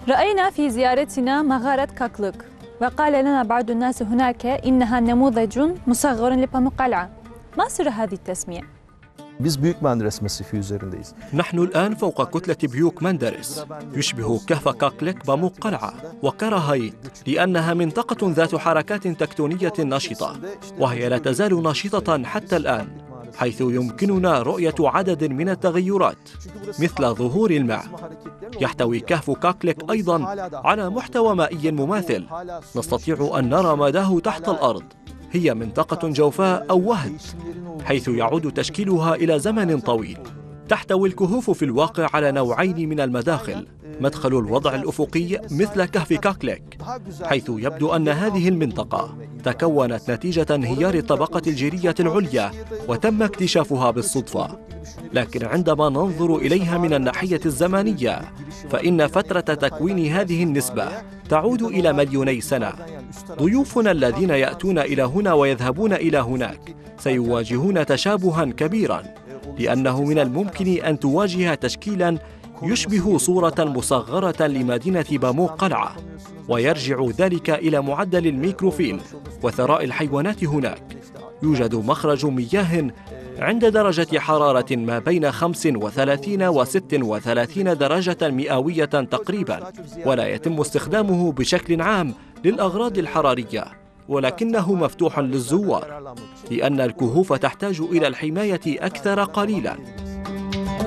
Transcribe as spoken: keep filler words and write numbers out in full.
رأينا في زيارتنا مغارة كاكلوك، وقال لنا بعض الناس هناك إنها نموذج مصغر لباموك قلعة. ما سر هذه التسمية؟ Biz Büyük Menderes Masifi üzerindeyiz. نحن الآن فوق كتلة بيوك مندرس، يشبه كهف كاكليك باموك قلعة وكراهايت، لأنها منطقة ذات حركات تكتونية نشطة، وهي لا تزال نشطة حتى الآن، حيث يمكننا رؤية عدد من التغيرات مثل ظهور الماء. يحتوي كهف كاكليك أيضا على محتوى مائي مماثل نستطيع أن نرى مداه تحت الأرض. هي منطقة جوفاء أو وهد، حيث يعود تشكيلها إلى زمن طويل. تحتوي الكهوف في الواقع على نوعين من المداخل: مدخل الوضع الأفقي مثل كهف كاكليك، حيث يبدو أن هذه المنطقة تكونت نتيجة انهيار الطبقة الجيرية العليا وتم اكتشافها بالصدفة. لكن عندما ننظر إليها من الناحية الزمنية فإن فترة تكوين هذه النسبة تعود إلى مليوني سنة. ضيوفنا الذين يأتون إلى هنا ويذهبون إلى هناك سيواجهون تشابها كبيرا، لأنه من الممكن أن تواجه تشكيلا يشبه صورة مصغرة لمدينة باموك قلعة، ويرجع ذلك إلى معدل الميكروفيل وثراء الحيوانات هناك. يوجد مخرج مياه عند درجة حرارة ما بين خمس وثلاثين و ست وثلاثين درجة مئوية تقريبا، ولا يتم استخدامه بشكل عام للأغراض الحرارية، ولكنه مفتوح للزوار، لأن الكهوف تحتاج إلى الحماية أكثر قليلا.